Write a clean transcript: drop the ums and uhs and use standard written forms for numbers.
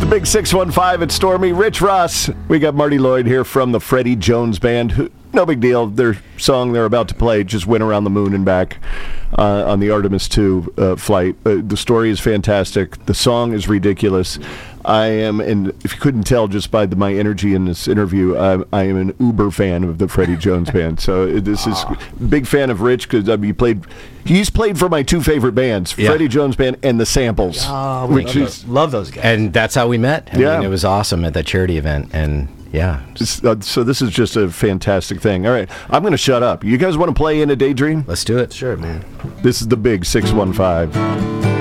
Big 615 at Stormy. Rich Ross. We got Marty Lloyd here from the Freddie Jones Band. Who, no big deal. Their song they're about to play just went around the moon and back on the Artemis II flight. The story is fantastic. The song is ridiculous. I am, and if you couldn't tell just by my energy in this interview, I am an uber fan of the Freddie Jones Band. So this is big fan of Rich because he's played for my two favorite bands, Freddie Jones Band and the Samples. Oh, love those guys. And that's how we met. I mean, it was awesome at that charity event, and so this is just a fantastic thing. All right, I'm going to shut up. You guys want to play In a Daydream? Let's do it. Sure, man. This is the Big 615.